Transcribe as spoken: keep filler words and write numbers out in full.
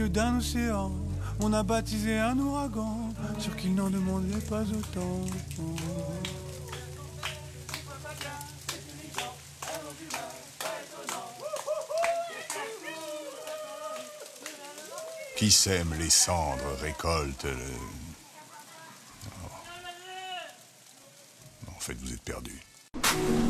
D'un océan, on a baptisé un ouragan, sûr qu'il n'en demandait pas autant. Qui sème les cendres récolte le... Non. En fait, vous êtes perdu.